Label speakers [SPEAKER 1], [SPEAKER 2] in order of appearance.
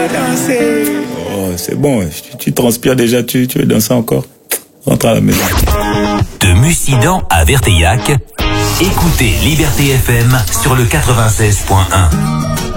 [SPEAKER 1] danser. Oh, c'est bon, tu transpires déjà, tu veux danser encore? Rentre à la maison.
[SPEAKER 2] De Mussidan à Verteillac, écoutez Liberté FM sur le 96.1.